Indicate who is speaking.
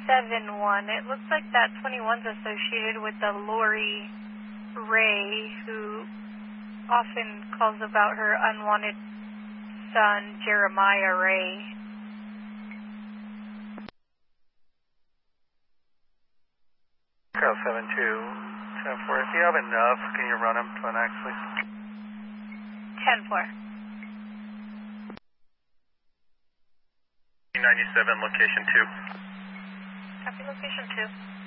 Speaker 1: 971. It looks like that 21's associated with the Lori Ray, who often calls about her unwanted son, Jeremiah Ray.
Speaker 2: Carl 7274. If you have enough, can you run him to an ax, please?
Speaker 1: 10-4.
Speaker 2: 97, location 2.
Speaker 1: Copy location 2.